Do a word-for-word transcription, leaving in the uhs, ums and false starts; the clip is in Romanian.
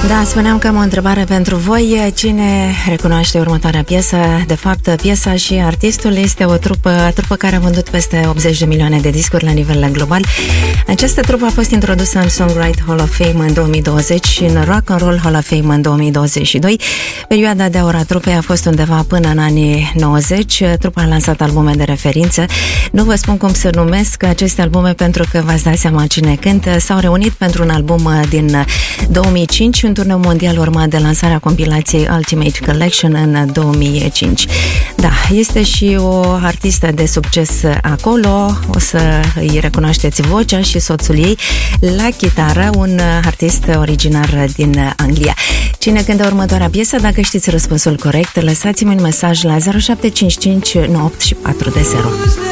Da, spuneam că am o întrebare pentru voi. Cine recunoaște următoarea piesă? De fapt, piesa și artistul este o trupă, trupă care a vândut peste optzeci de milioane de discuri la nivel global. Această trupă a fost introdusă în Songwriter Hall of Fame în două mii douăzeci și în Rock and Roll Hall of Fame în două mii douăzeci și doi. Perioada de aur a trupei a fost undeva până în anii nouăzeci. Trupa a lansat albume de referință. Nu vă spun cum se numesc aceste albume pentru că v-ați dat seama cine cântă. S-au reunit pentru un album din două mii cinci, un turneu mondial urmat de lansarea compilației Ultimate Collection în două mii cinci. Da, este și o artistă de succes acolo, o să îi recunoașteți vocea și soțul ei la chitară, un artist originar din Anglia. Cine cântă următoarea piesă? Dacă știți răspunsul corect, lăsați-mi un mesaj la zero șapte cinci cinci nouă opt patru zero.